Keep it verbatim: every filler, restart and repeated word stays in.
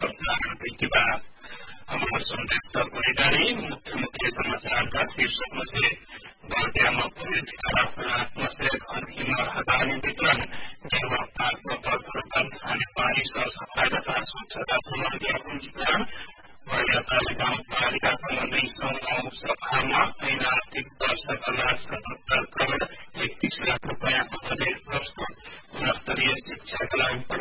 प्रसारण के बाद हमारा संदेश सरकारी मुख्य मुख्य समाचार का शीर्षक में से गौटिया में पुलिस आत्मा से घर की हटाने वितरण जलवा पात्र खाने पानी सर सफाई तथा स्वच्छता संबंधी पंजीकरण नगरपालिका पालिका संबंधी समूह सभामा ऐन आर्थिक वर्ष का लाख सतहत्तर करोड़ इकतीस लाख रूपया का बजट प्रस्तुत गुणस्तरीय शिक्षा का